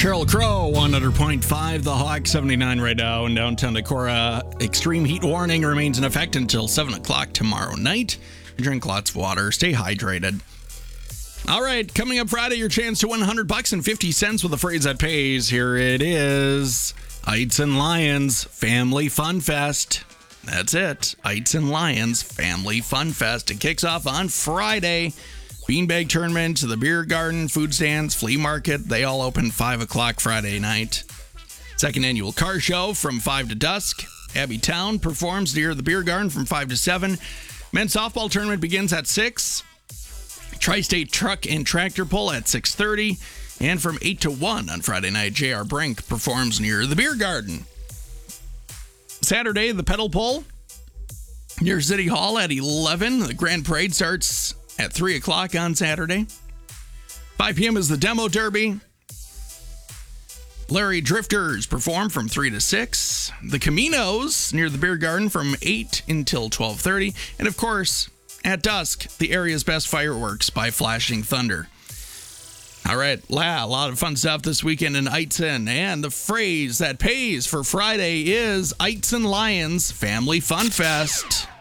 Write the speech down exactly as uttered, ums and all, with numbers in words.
Sheryl Crow, one hundred point five, The Hawk, seventy-nine right now in downtown Decorah. Extreme heat warning remains in effect until seven o'clock tomorrow night. Drink lots of water. Stay hydrated. All right, coming up Friday, your chance to win one hundred bucks and fifty cents with a phrase that pays. Here it is. Ites and Lions Family Fun Fest. That's it. Ites and Lions Family Fun Fest. It kicks off on Friday. Beanbag tournament, the beer garden, food stands, flea market, they all open five o'clock Friday night. Second annual car show from five to dusk. Abbey Town performs near the beer garden from five to seven. Men's softball tournament begins at six. Tri-State truck and tractor pull at six thirty. And from eight to one on Friday night, J R. Brink performs near the beer garden. Saturday, the pedal pull near City Hall at eleven. The Grand Parade starts at three o'clock on Saturday. five p.m. is the Demo Derby. Larry Drifters perform from three to six. The Caminos near the beer garden from eight until twelve thirty. And of course, at dusk, the area's best fireworks by Flashing Thunder. All right, la, a lot of fun stuff this weekend in Itzen. And the phrase that pays for Friday is Ites and Lions Family Fun Fest.